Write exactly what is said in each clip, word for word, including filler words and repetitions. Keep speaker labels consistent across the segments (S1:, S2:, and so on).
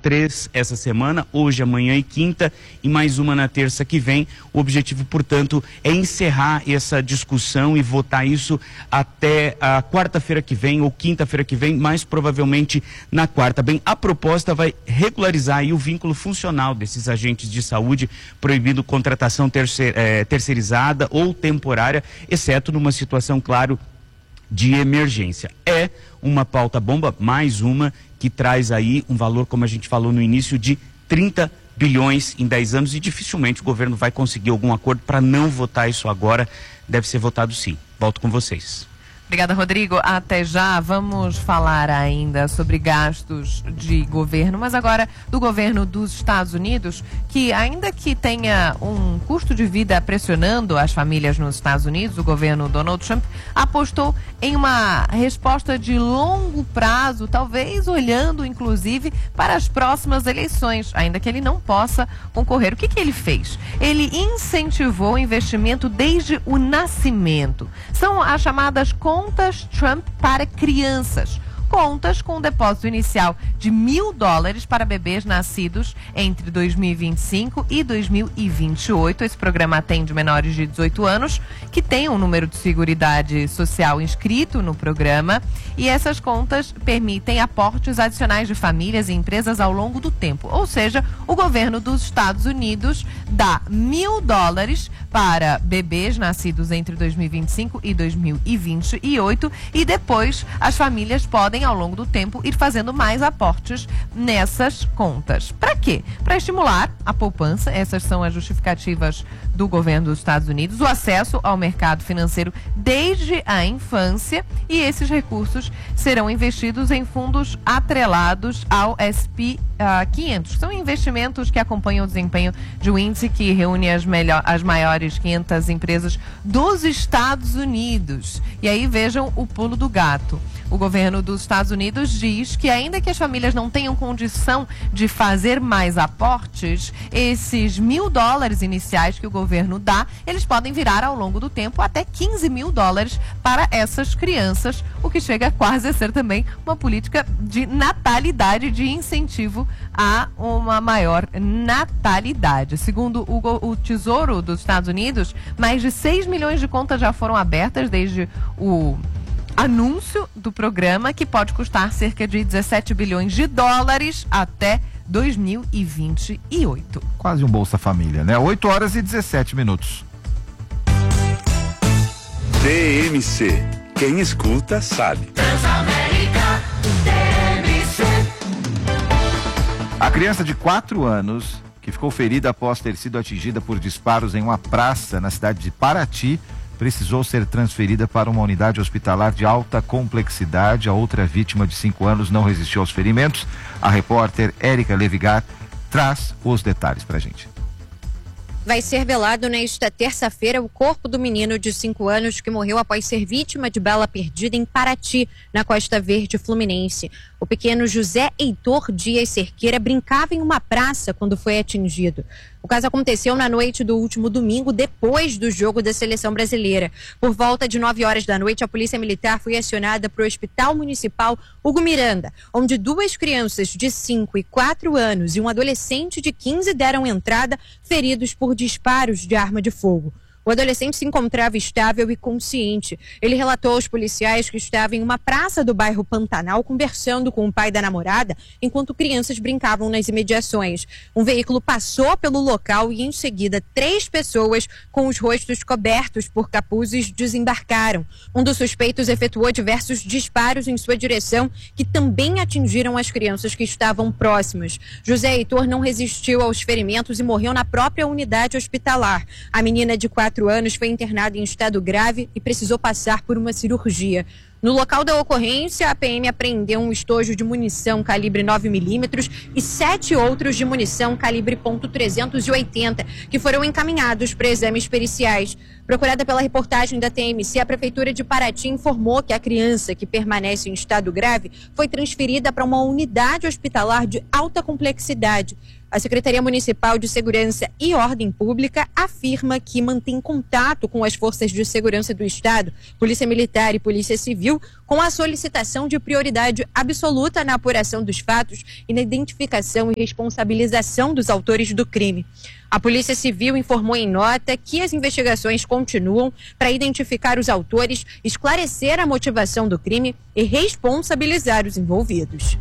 S1: três essa semana, hoje, amanhã e quinta, e mais uma na terça que vem. O objetivo, portanto, é encerrar essa discussão e votar isso até a quarta-feira que vem ou quinta-feira que vem, mais provavelmente na quarta. Bem, a proposta vai regularizar aí o vínculo funcional desses agentes de saúde, proibindo contratação terceir, é, terceirizada ou temporária, exceto numa situação, claro, de emergência. É uma pauta bomba, mais uma, que traz aí um valor, como a gente falou no início, de trinta bilhões em dez anos, e dificilmente o governo vai conseguir algum acordo para não votar isso agora. Deve ser votado sim. Volto com vocês.
S2: Obrigada, Rodrigo. Até já. Vamos falar ainda sobre gastos de governo, mas agora do governo dos Estados Unidos, que ainda que tenha um custo de vida pressionando as famílias nos Estados Unidos, o governo Donald Trump apostou em uma resposta de longo prazo, talvez olhando inclusive para as próximas eleições, ainda que ele não possa concorrer. O que que ele fez? Ele incentivou o investimento desde o nascimento. São as chamadas contas Trump para crianças. Contas com um depósito inicial de mil dólares para bebês nascidos entre dois mil e vinte e cinco e dois mil e vinte e oito. Esse programa atende menores de dezoito anos que têm um número de Seguridade Social inscrito no programa, e essas contas permitem aportes adicionais de famílias e empresas ao longo do tempo. Ou seja, o governo dos Estados Unidos dá mil dólares para bebês nascidos entre dois mil e vinte e cinco e dois mil e vinte e oito, e depois as famílias podem ao longo do tempo ir fazendo mais aportes nessas contas. Para quê? Para estimular a poupança. Essas são as justificativas do governo dos Estados Unidos, o acesso ao mercado financeiro desde a infância, e esses recursos serão investidos em fundos atrelados ao S P quinhentos. São investimentos que acompanham o desempenho de um índice que reúne as, melhor, as maiores quinhentas empresas dos Estados Unidos. E aí vejam o pulo do gato. O governo dos Estados Unidos diz que, ainda que as famílias não tenham condição de fazer mais aportes, esses mil dólares iniciais que o governo dá, eles podem virar ao longo do tempo até quinze mil dólares para essas crianças, o que chega quase a ser também uma política de natalidade, de incentivo a uma maior natalidade. Segundo o, o Tesouro dos Estados Unidos, mais de seis milhões de contas já foram abertas desde o anúncio do programa, que pode custar cerca de dezessete bilhões de dólares até dois mil e vinte e oito.
S3: Quase um Bolsa Família, né? oito horas e dezessete minutos.
S4: D M C. Quem escuta sabe.
S5: Transamérica, D M C.
S3: A criança de quatro anos, que ficou ferida após ter sido atingida por disparos em uma praça na cidade de Paraty, precisou ser transferida para uma unidade hospitalar de alta complexidade. A outra vítima, de cinco anos, não resistiu aos ferimentos. A repórter Érica Levigar traz os detalhes pra gente.
S6: Vai ser velado nesta terça-feira o corpo do menino de cinco anos que morreu após ser vítima de bala perdida em Paraty, na Costa Verde Fluminense. O pequeno José Heitor Dias Cerqueira brincava em uma praça quando foi atingido. O caso aconteceu na noite do último domingo, depois do jogo da seleção brasileira. Por volta de nove horas da noite, a Polícia Militar foi acionada para o Hospital Municipal Hugo Miranda, onde duas crianças de cinco e quatro anos e um adolescente de quinze deram entrada, feridos por disparos de arma de fogo. O adolescente se encontrava estável e consciente. Ele relatou aos policiais que estava em uma praça do bairro Pantanal conversando com o pai da namorada, enquanto crianças brincavam nas imediações. Um veículo passou pelo local e, em seguida, três pessoas com os rostos cobertos por capuzes desembarcaram. Um dos suspeitos efetuou diversos disparos em sua direção, que também atingiram as crianças que estavam próximas. José Heitor não resistiu aos ferimentos e morreu na própria unidade hospitalar. A menina de quatro anos foi internada em estado grave e precisou passar por uma cirurgia. No local da ocorrência, a P M apreendeu um estojo de munição calibre nove milímetros e sete outros de munição calibre ponto trezentos e oitenta, que foram encaminhados para exames periciais. Procurada pela reportagem da T M C, a Prefeitura de Paraty informou que a criança, que permanece em estado grave, foi transferida para uma unidade hospitalar de alta complexidade. A Secretaria Municipal de Segurança e Ordem Pública afirma que mantém contato com as forças de segurança do Estado, Polícia Militar e Polícia Civil, Civil com a solicitação de prioridade absoluta na apuração dos fatos e na identificação e responsabilização dos autores do crime. A Polícia Civil informou em nota que as investigações continuam para identificar os autores, esclarecer a motivação do crime e responsabilizar os envolvidos.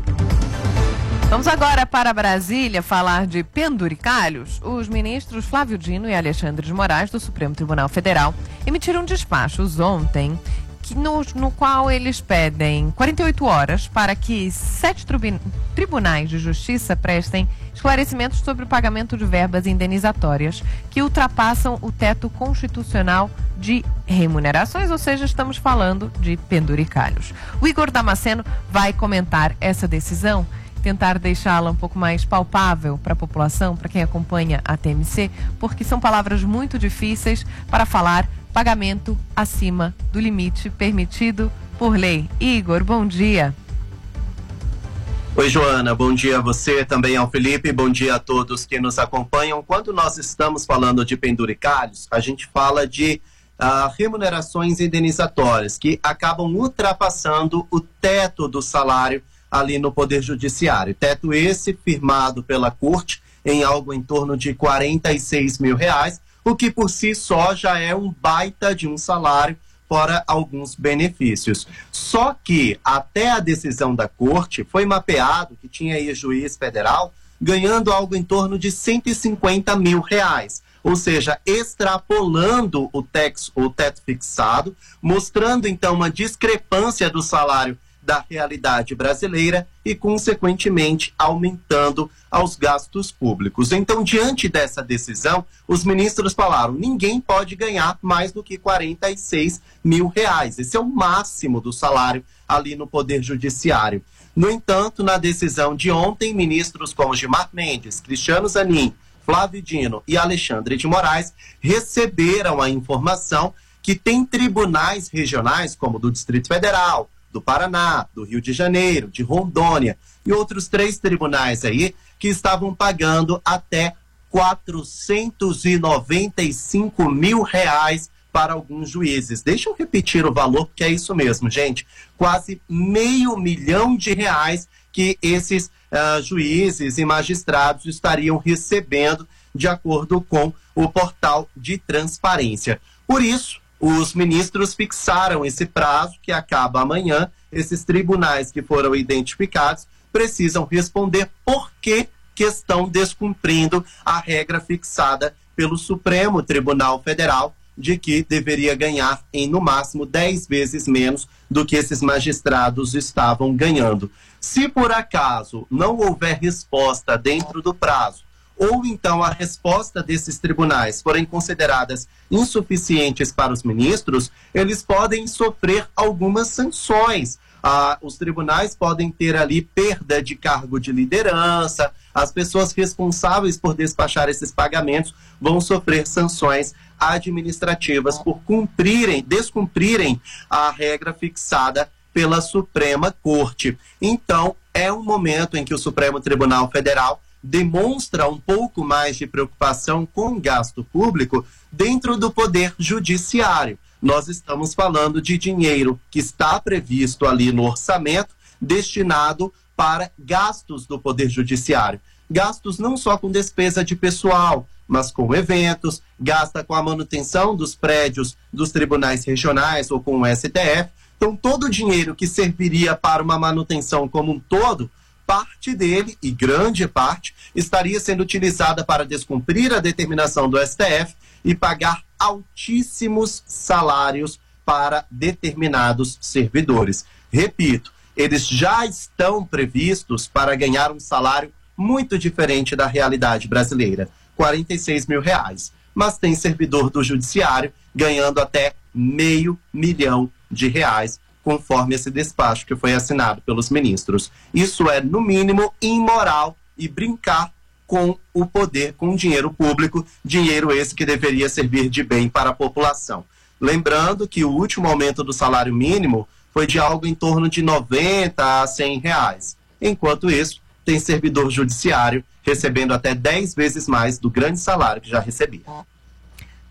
S2: Vamos agora para Brasília falar de penduricalhos. Os ministros Flávio Dino e Alexandre de Moraes, do Supremo Tribunal Federal, emitiram despachos ontem, que no, no qual eles pedem quarenta e oito horas para que sete tribu- tribunais de justiça prestem esclarecimentos sobre o pagamento de verbas indenizatórias que ultrapassam o teto constitucional de remunerações, ou seja, estamos falando de penduricalhos. O Igor Damasceno vai comentar essa decisão, tentar deixá-la um pouco mais palpável para a população, para quem acompanha a T M C, porque são palavras muito difíceis para falar pagamento acima do limite permitido por lei. Igor, bom dia.
S7: Oi, Joana, bom dia a você, também ao Felipe, bom dia a todos que nos acompanham. Quando nós estamos falando de penduricalhos, a gente fala de uh, remunerações indenizatórias que acabam ultrapassando o teto do salário ali no Poder Judiciário. Teto esse firmado pela Corte em algo em torno de quarenta e seis mil reais, o que por si só já é um baita de um salário, fora alguns benefícios. Só que até a decisão da Corte foi mapeado que tinha aí juiz federal ganhando algo em torno de cento e cinquenta mil reais. Ou seja, extrapolando o, tex, o teto fixado, mostrando então uma discrepância do salário da realidade brasileira e, consequentemente, aumentando aos gastos públicos. Então, diante dessa decisão, os ministros falaram: ninguém pode ganhar mais do que quarenta e seis mil reais. Esse é o máximo do salário ali no Poder Judiciário. No entanto, na decisão de ontem, ministros como Gilmar Mendes, Cristiano Zanin, Flávio Dino e Alexandre de Moraes receberam a informação que tem tribunais regionais, como do Distrito Federal, do Paraná, do Rio de Janeiro, de Rondônia e outros três tribunais aí que estavam pagando até quatrocentos e noventa e cinco mil reais para alguns juízes. Deixa eu repetir o valor, porque é isso mesmo, gente. Quase meio milhão de reais que esses uh, juízes e magistrados estariam recebendo, de acordo com o portal de transparência. Por isso, os ministros fixaram esse prazo, que acaba amanhã. Esses tribunais que foram identificados precisam responder por que, que estão descumprindo a regra fixada pelo Supremo Tribunal Federal, de que deveria ganhar em, no máximo, dez vezes menos do que esses magistrados estavam ganhando. Se por acaso não houver resposta dentro do prazo, ou então a resposta desses tribunais forem consideradas insuficientes para os ministros, eles podem sofrer algumas sanções. Ah, os tribunais podem ter ali perda de cargo de liderança, as pessoas responsáveis por despachar esses pagamentos vão sofrer sanções administrativas por cumprirem, descumprirem a regra fixada pela Suprema Corte. Então, é um momento em que o Supremo Tribunal Federal demonstra um pouco mais de preocupação com o gasto público dentro do Poder Judiciário. Nós estamos falando de dinheiro que está previsto ali no orçamento, destinado para gastos do Poder Judiciário. Gastos não só com despesa de pessoal, mas com eventos, gasta com a manutenção dos prédios dos tribunais regionais ou com o S T F. Então, todo o dinheiro que serviria para uma manutenção como um todo, parte dele, e grande parte, estaria sendo utilizada para descumprir a determinação do S T F e pagar altíssimos salários para determinados servidores. Repito, eles já estão previstos para ganhar um salário muito diferente da realidade brasileira, quarenta e seis mil reais. Mas tem servidor do judiciário ganhando até meio milhão de reais, conforme esse despacho que foi assinado pelos ministros. Isso é, no mínimo, imoral e brincar com o poder, com o dinheiro público, dinheiro esse que deveria servir de bem para a população. Lembrando que o último aumento do salário mínimo foi de algo em torno de noventa a cem reais. Enquanto isso, tem servidor judiciário recebendo até dez vezes mais do grande salário que já recebia.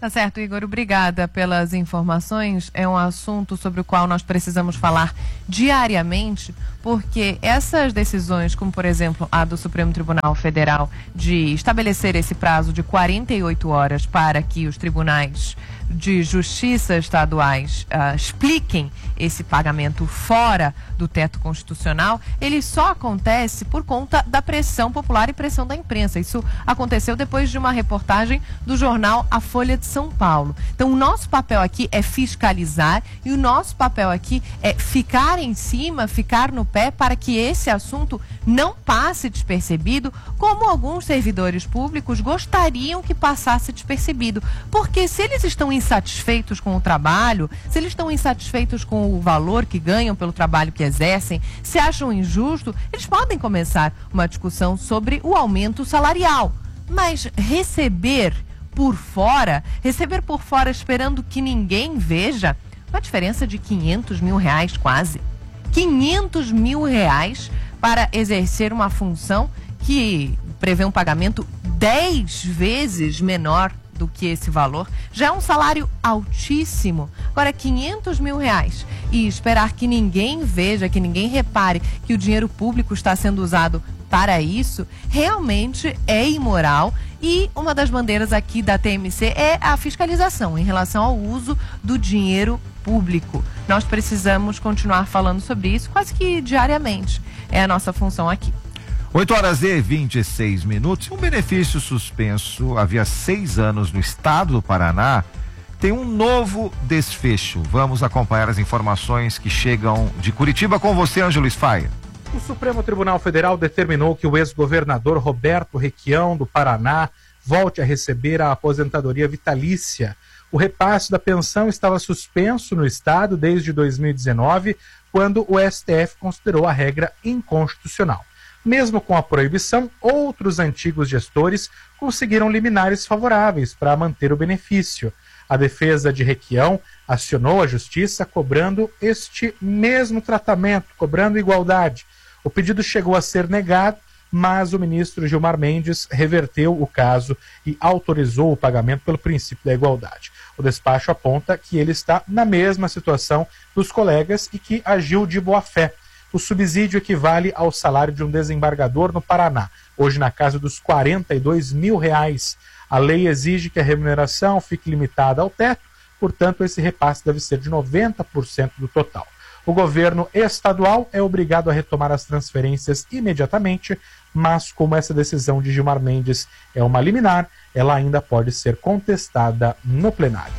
S2: Tá certo, Igor. Obrigada pelas informações. É um assunto sobre o qual nós precisamos falar diariamente, porque essas decisões, como por exemplo a do Supremo Tribunal Federal de estabelecer esse prazo de quarenta e oito horas para que os tribunais de justiça estaduais uh, expliquem esse pagamento fora do teto constitucional, ele só acontece por conta da pressão popular e pressão da imprensa. Isso aconteceu depois de uma reportagem do jornal A Folha de São Paulo. Então, o nosso papel aqui é fiscalizar e o nosso papel aqui é ficar em cima, ficar no pé para que esse assunto não passe despercebido, como alguns servidores públicos gostariam que passasse despercebido. Porque se eles estão insatisfeitos com o trabalho, se eles estão insatisfeitos com o valor que ganham pelo trabalho que exercem, se acham injusto, eles podem começar uma discussão sobre o aumento salarial. Mas receber por fora, receber por fora esperando que ninguém veja, uma diferença de quinhentos mil reais quase. quinhentos mil reais para exercer uma função que prevê um pagamento dez vezes menor do que esse valor, já é um salário altíssimo. Agora, quinhentos mil reais e esperar que ninguém veja, que ninguém repare que o dinheiro público está sendo usado para isso, realmente é imoral. E uma das bandeiras aqui da T M C é a fiscalização em relação ao uso do dinheiro público. Nós precisamos continuar falando sobre isso quase que diariamente. É a nossa função aqui.
S3: oito horas e vinte e seis minutos. Um benefício suspenso havia seis anos no estado do Paraná tem um novo desfecho. Vamos acompanhar as informações que chegam de Curitiba com você, Ângelo Sfaia.
S8: O Supremo Tribunal Federal determinou que o ex-governador Roberto Requião, do Paraná, volte a receber a aposentadoria vitalícia. O repasse da pensão estava suspenso no estado desde dois mil e dezenove, quando o S T F considerou a regra inconstitucional. Mesmo com a proibição, outros antigos gestores conseguiram liminares favoráveis para manter o benefício. A defesa de Requião acionou a justiça cobrando este mesmo tratamento, cobrando igualdade. O pedido chegou a ser negado, mas o ministro Gilmar Mendes reverteu o caso e autorizou o pagamento pelo princípio da igualdade. O despacho aponta que ele está na mesma situação dos colegas e que agiu de boa-fé. O subsídio equivale ao salário de um desembargador no Paraná, hoje na casa dos quarenta e dois mil reais. A lei exige que a remuneração fique limitada ao teto, portanto esse repasse deve ser de noventa por cento do total. O governo estadual é obrigado a retomar as transferências imediatamente, mas como essa decisão de Gilmar Mendes é uma liminar, ela ainda pode ser contestada no plenário.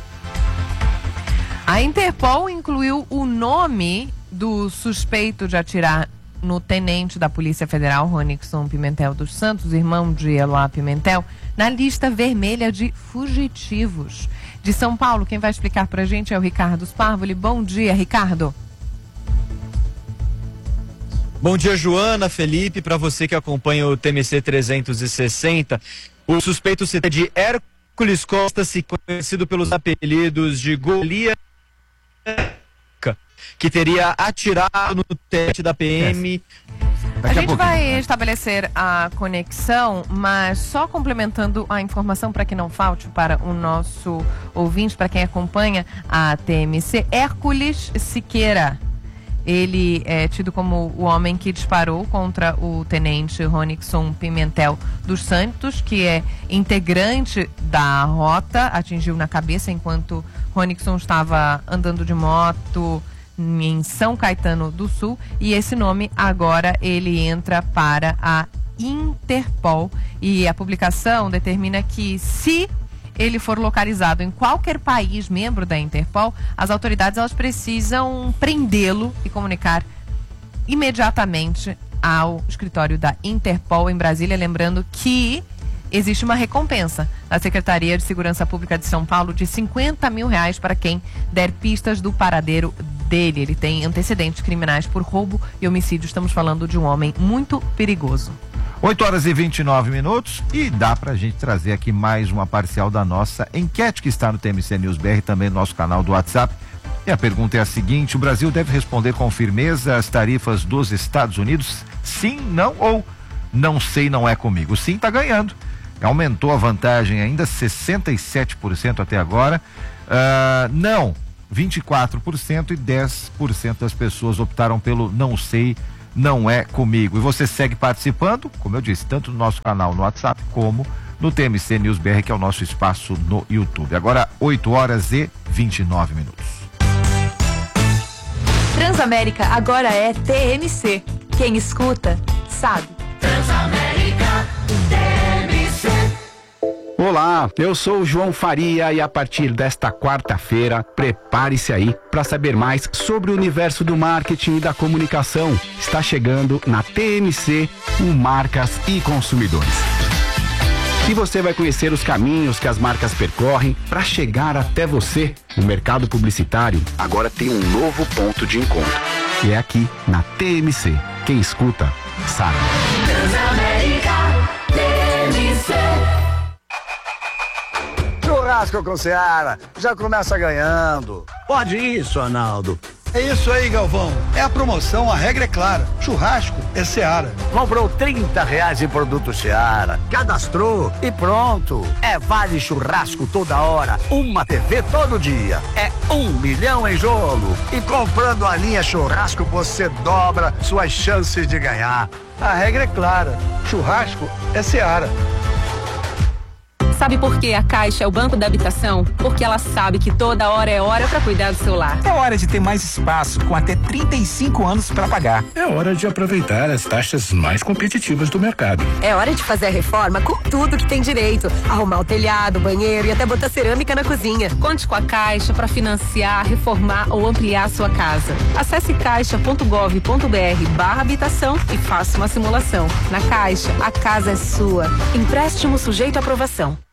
S2: A Interpol incluiu o nome do suspeito de atirar no tenente da Polícia Federal, Ronixon Pimentel dos Santos, irmão de Eloá Pimentel, na lista vermelha de fugitivos. De São Paulo, quem vai explicar pra gente é o Ricardo Sparvoli. Bom dia, Ricardo.
S9: Bom dia, Joana, Felipe, para você que acompanha o T M C trezentos e sessenta. O suspeito se de Hércules Costa, conhecido pelos apelidos de Golias, que teria atirado no tenente da P M.
S2: A, a gente vai estabelecer a conexão, mas só complementando a informação para que não falte para o nosso ouvinte, para quem acompanha a T M C, Hércules Siqueira. Ele é tido como o homem que disparou contra o tenente Ronixon Pimentel dos Santos, que é integrante da rota, atingiu na cabeça enquanto Ronixon estava andando de moto em São Caetano do Sul, e esse nome agora ele entra para a Interpol, e a publicação determina que se ele for localizado em qualquer país membro da Interpol, as autoridades elas precisam prendê-lo e comunicar imediatamente ao escritório da Interpol em Brasília, lembrando que existe uma recompensa da Secretaria de Segurança Pública de São Paulo de cinquenta mil reais para quem der pistas do paradeiro dele. Ele tem antecedentes criminais por roubo e homicídio. Estamos falando de um homem muito perigoso.
S3: oito horas e vinte e nove minutos e dá pra gente trazer aqui mais uma parcial da nossa enquete que está no T M C News B R, também no nosso canal do WhatsApp. E a pergunta é a seguinte: o Brasil deve responder com firmeza às tarifas dos Estados Unidos? Sim, não ou não sei, não é comigo? Sim, tá ganhando. aumentou a vantagem ainda sessenta e sete por cento até agora. Uh, não, vinte e quatro por cento e dez por cento das pessoas optaram pelo não sei, não é comigo. E você segue participando, como eu disse, tanto no nosso canal no WhatsApp como no T M C News B R, que é o nosso espaço no YouTube. Agora, oito horas e vinte e nove minutos.
S10: Transamérica agora é T M C. Quem escuta, sabe.
S5: Transamérica T M C.
S11: Olá, eu sou o João Faria e a partir desta quarta-feira, prepare-se aí para saber mais sobre o universo do marketing e da comunicação. Está chegando na T M C o Marcas e Consumidores. E você vai conhecer os caminhos que as marcas percorrem para chegar até você. O mercado publicitário agora tem um novo ponto de encontro. E é aqui na T M C. Quem escuta, sabe.
S5: Transamérica T M C.
S12: Churrasco com Seara, já começa ganhando.
S13: Pode isso, Arnaldo.
S14: É isso aí, Galvão. É a promoção, a regra é clara. Churrasco é Seara.
S13: Comprou trinta reais em produto Seara, cadastrou e pronto. É vale churrasco toda hora, uma T V todo dia. É um milhão em jogo. E comprando a linha churrasco, você dobra suas chances de ganhar.
S14: A regra é clara. Churrasco é Seara.
S15: Sabe por que a Caixa é o banco da habitação? Porque ela sabe que toda hora é hora para cuidar do seu lar.
S16: É hora de ter mais espaço, com até trinta e cinco anos para pagar.
S17: É hora de aproveitar as taxas mais competitivas do mercado.
S18: É hora de fazer a reforma com tudo que tem direito. Arrumar o telhado, banheiro e até botar cerâmica na cozinha.
S15: Conte com a Caixa para financiar, reformar ou ampliar a sua casa. Acesse caixa ponto gov ponto br barra habitação e faça uma simulação. Na Caixa, a casa é sua.
S18: Empréstimo sujeito à aprovação.